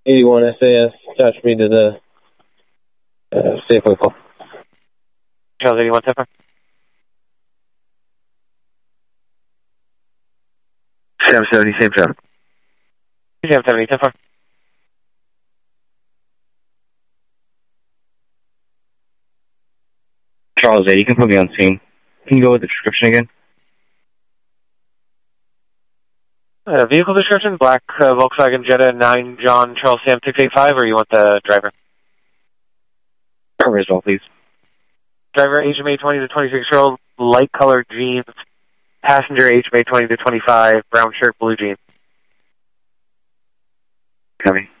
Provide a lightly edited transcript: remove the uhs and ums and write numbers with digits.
81 SAS, attach me to the Safeway call. Charles 81, Teffer. 770, same traffic. 770, Teffer. Charles 8, you can put me on scene. Can you go with the description again? Vehicle description, black Volkswagen Jetta 9 John Charles Sam 685, or you want the driver? Driver as well, please. Driver, HMA 20 to 26-year-old, light colored jeans. Passenger, HMA 20 to 25, brown shirt, blue jeans. Copy.